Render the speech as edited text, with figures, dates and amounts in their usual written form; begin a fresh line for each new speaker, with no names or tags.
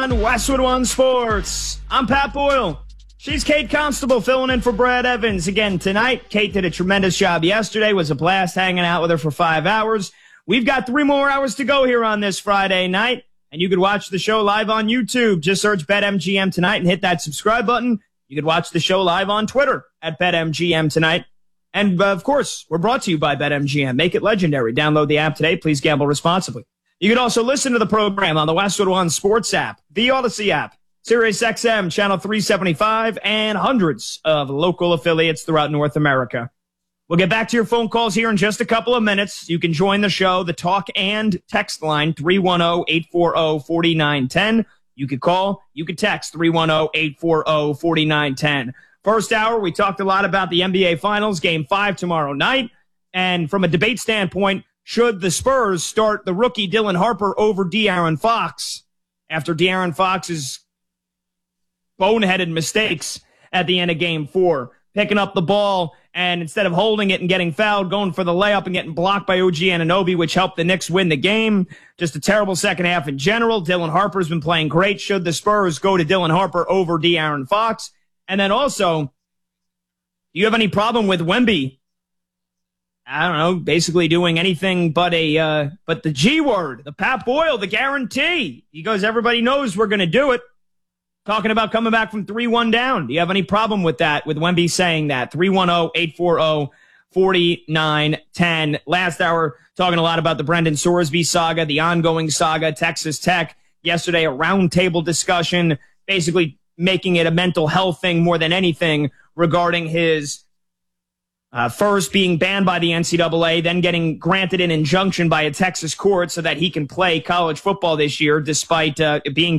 on Westwood One Sports. I'm Pat Boyle. She's Kate Constable filling in for Brad Evans again tonight. Kate did a tremendous job yesterday. It was a blast hanging out with her for 5 hours. We've got 3 more hours to go here on this Friday night, and you could watch the show live on YouTube. Just search BetMGM Tonight and hit that subscribe button. You could watch the show live on Twitter at BetMGM Tonight. And, of course, we're brought to you by BetMGM. Make it legendary. Download the app today. Please gamble responsibly. You can also listen to the program on the Westwood One Sports app, the Odyssey app, Sirius XM, Channel 375, and hundreds of local affiliates throughout North America. We'll get back to your phone calls here in just a couple of minutes. You can join the show, the talk and text line, 310-840-4910. You could call, you could text, 310-840-4910. First hour, we talked a lot about the NBA Finals, Game 5 tomorrow night. And from a debate standpoint, should the Spurs start the rookie Dylan Harper over De'Aaron Fox after De'Aaron Fox's boneheaded mistakes at the end of Game 4? Picking up the ball and instead of holding it and getting fouled, going for the layup and getting blocked by OG Anunoby, which helped the Knicks win the game. Just a terrible second half in general. Dylan Harper's been playing great. Should the Spurs go to Dylan Harper over De'Aaron Fox? And then also, do you have any problem with Wemby? I don't know, basically doing anything but the G word, the Pat Boyle, the guarantee. He goes, everybody knows we're going to do it. Talking about coming back from 3-1 down. Do you have any problem with that, with Wemby saying that? 310-840-4910. Last hour, talking a lot about the Brendan Sorsby saga, the ongoing saga, Texas Tech. Yesterday, a roundtable discussion, basically making it a mental health thing more than anything regarding his first being banned by the NCAA, then getting granted an injunction by a Texas court so that he can play college football this year despite being